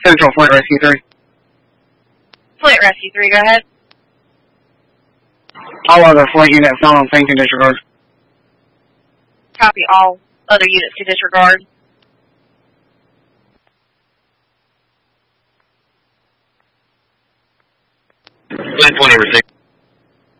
Central Flight Rescue 3. Flight Rescue 3, go ahead. All other flight units not on scene to disregard. Copy, all other units to disregard. Flight 20 received.